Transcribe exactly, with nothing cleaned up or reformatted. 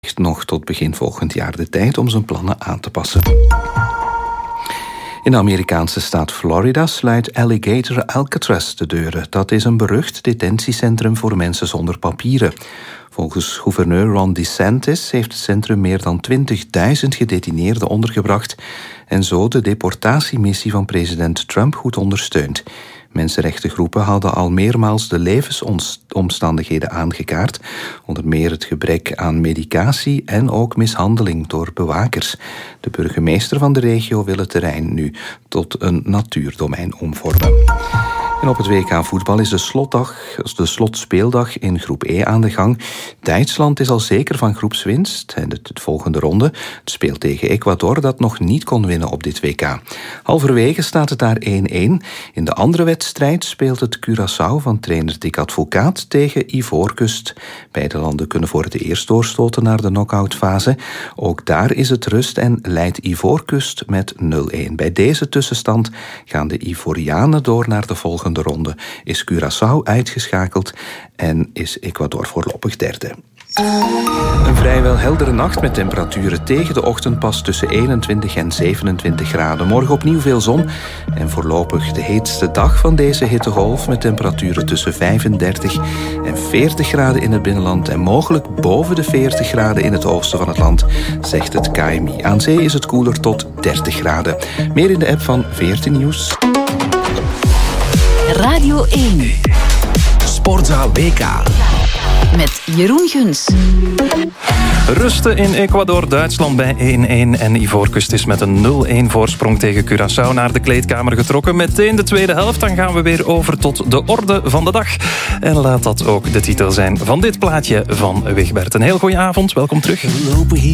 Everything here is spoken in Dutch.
nog tot begin volgend jaar de tijd om zijn plannen aan te passen. In de Amerikaanse staat Florida sluit Alligator Alcatraz de deuren. Dat is een berucht detentiecentrum voor mensen zonder papieren. Volgens gouverneur Ron DeSantis heeft het centrum meer dan twintigduizend gedetineerden ondergebracht en zo de deportatiemissie van president Trump goed ondersteund. Mensenrechtengroepen hadden al meermaals de levensomstandigheden aangekaart, onder meer het gebrek aan medicatie en ook mishandeling door bewakers. De burgemeester van de regio wil het terrein nu tot een natuurdomein omvormen. En op het W K voetbal is de slotdag, de slotspeeldag in groep E aan de gang. Duitsland is al zeker van groepswinst en de volgende ronde. Het speelt tegen Ecuador dat nog niet kon winnen op dit W K. Halverwege staat het daar één-één. In de andere wedstrijd speelt het Curaçao van trainer Dick Advocaat tegen Ivoorkust. Beide landen kunnen voor het eerst doorstoten naar de knock-outfase. Ook daar is het rust en leidt Ivoorkust met nul-één. Bij deze tussenstand gaan de Ivorianen door naar de volgende de ronde, is Curaçao uitgeschakeld en is Ecuador voorlopig derde. Een vrijwel heldere nacht met temperaturen tegen de ochtendpas tussen eenentwintig en zevenentwintig graden. Morgen opnieuw veel zon en voorlopig de heetste dag van deze hittegolf met temperaturen tussen vijfendertig en veertig graden in het binnenland en mogelijk boven de veertig graden in het oosten van het land, zegt het K M I. Aan zee is het koeler tot dertig graden. Meer in de app van veertien Nieuws. Radio één. Sportza W K. Met Jeroen Guns. Rusten in Ecuador, Duitsland bij één-één. En Ivoorkust is met een nul-één voorsprong tegen Curaçao naar de kleedkamer getrokken. Meteen de tweede helft, dan gaan we weer over tot de orde van de dag. En laat dat ook de titel zijn van dit plaatje van Wigbert. Een heel goeie avond, welkom terug.